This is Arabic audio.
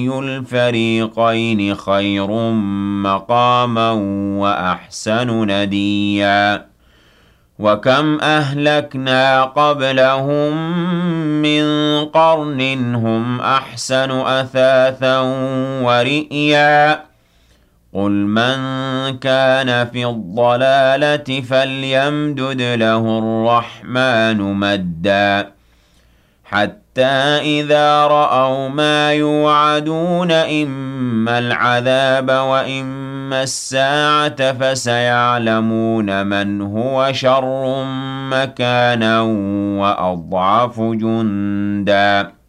الفريقين خير مقاما وأحسن نديا وكم أهلكنا قبلهم من قرن هم أحسن أثاثا ورئيا قل من كان في الضلالة فليمدد له الرحمن مدا حتى إذا رأوا ما يوعدون إما العذاب وإما الساعة فسيعلمون من هو شر مكانا وأضعف جندا